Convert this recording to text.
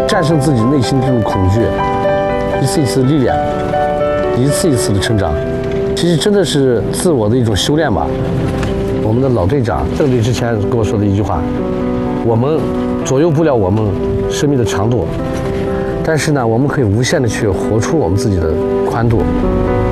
战胜自己内心这种恐惧，一次一次的历练，一次一次的成长，其实真的是自我的一种修炼吧。我们的老队长邓队之前跟我说的一句话，我们左右不了我们生命的长度，但是呢，我们可以无限的去活出我们自己的宽度。